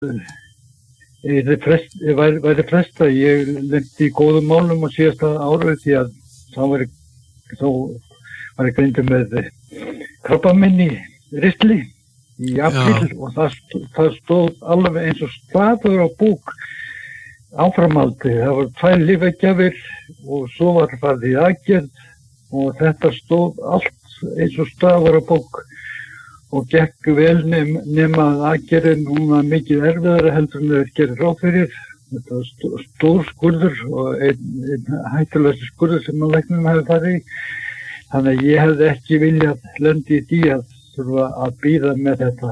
væri fresta. Ég lenti í góðum málum á síðasta árið því að þá var ég greindur með krabbamein í ristli í apríl og það stóð alveg eins og staður á bók áframaldi. Það voru 2 lyfjagjafir og svo var farið í aðgerð og þetta stóð allt eins og staður á bók og gekk vel nema að aðgerðin hún var mikið erfiðara heldur en þeir gerir ráð fyrir. Þetta var stór skurður og einn hættulegasti skurður sem að læknum hefði farið í. Þannig að ég hefði ekki viljað lendi í því að þurfa að bíða með þetta.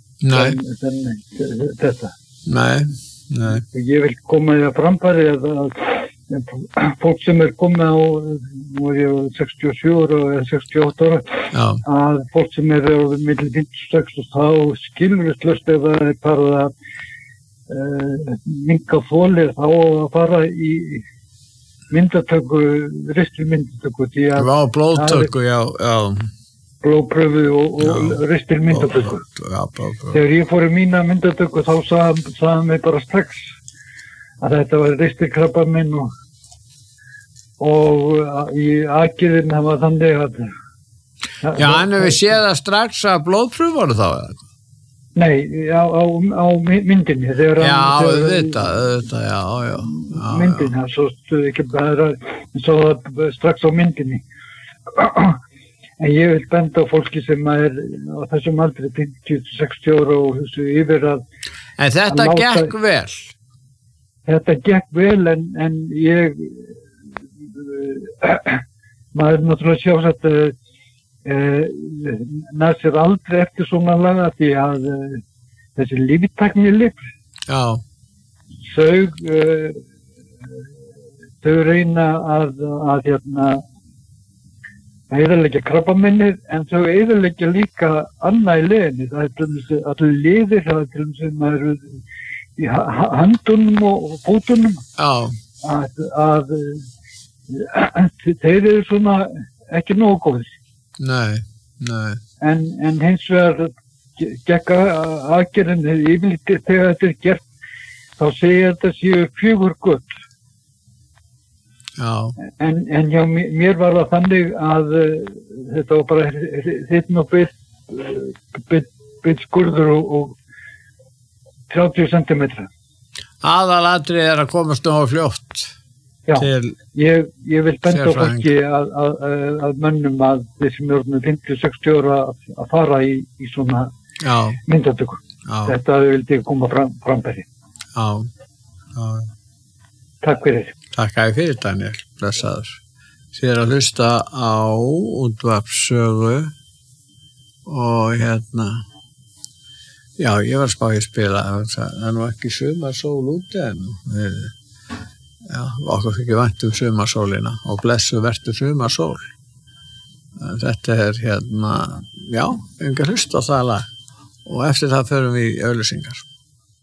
Nei. Ég vil koma í að framfæri að fólk sem komið á, nú ég 67 ára og 68 ára, að fólk sem milli 56 og þá skilvirðislaust ef það farið að minnka þolið þá að fara í myndatöku, ristilmyndatöku því að blóðtöku, blóðpröfu og ristilmyndatöku. Þegar ég fór í mína myndatöku þá sagði mig bara strax að þetta var ristilkrabbamein og í aðgerðin það var þannig að en við séð það strax að blóðpröfu voru þá eða? Nei, á myndinni myndinni, svo ekki bara svo strax á myndinni en ég vil benda á fólki sem er á þessum aldri 50-60 ára og þessu yfir að en þetta gekk vel? Þetta gekk vel en ég maður náttúrulega sjálfsagt nær sér aldrei eftir svona laga því að þessi líftæknilyf þau reyna að eyðileggja krabbameinið en þau eyðileggja líka annað í leiðinni. Það er til dæmis allir liðir, það er til dæmis maður í handunum og fótunum að þeir eru svona ekki nógu góðir. Nei. En hins vegar gekk aðgerðin yfirleitt þegar þetta er gert þá segja þetta séu 4 gött. En hjá mér var það þannig að þetta var bara þinn og bit skurður og 30 cm. Aðalatriði er að komast á fljótt. Ég vil benda á fólki að mönnum að þeir sem eru með 50-60 ára að fara í svona myndatöku. Þetta vildi ég koma framfæri. Takk fyrir. Takk fyrir Daniel, blessaður. Þið að hlusta á útvarpssögu og ég var spá í spila, það er nú ekki sumarsól úti en okkur fikk vænt sumarsólina og blessu vertu sumarsól. Þetta er enga hlust á það lag og eftir það förum við í auglýsingar.